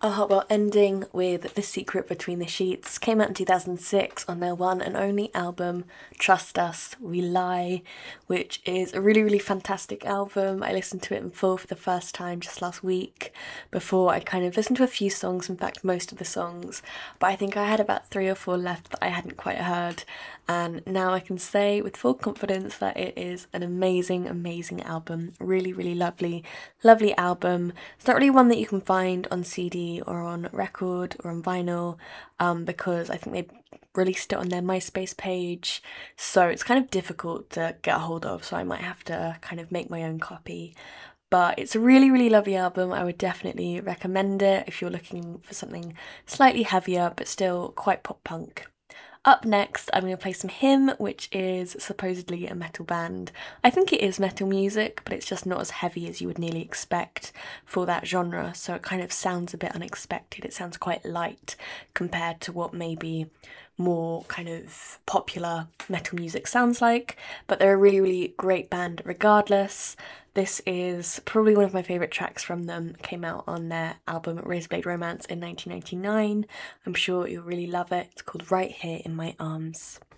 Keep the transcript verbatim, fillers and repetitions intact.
Oh, well, ending with The Secret Between the Sheets came out in two thousand six on their one and only album, Trust Us, We Lie, which is a really, really fantastic album. I listened to it in full for the first time just last week. Before, I'd kind of listened to a few songs, in fact, most of the songs, but I think I had about three or four left that I hadn't quite heard. And now I can say with full confidence that it is an amazing, amazing album. Really, really lovely, lovely album. It's not really one that you can find on C D or on record or on vinyl, um, because I think they released it on their MySpace page, so it's kind of difficult to get a hold of, so I might have to kind of make my own copy. But it's a really, really lovely album. I would definitely recommend it if you're looking for something slightly heavier but still quite pop punk. Up next, I'm going to play some Him, which is supposedly a metal band. I think it is metal music, but it's just not as heavy as you would nearly expect for that genre, so it kind of sounds a bit unexpected. It sounds quite light compared to what maybe more kind of popular metal music sounds like, but they're a really, really great band regardless. This is probably one of my favourite tracks from them. It came out on their album Razorblade Romance in nineteen ninety-nine. I'm sure you'll really love it. It's called Right Here in My Arms.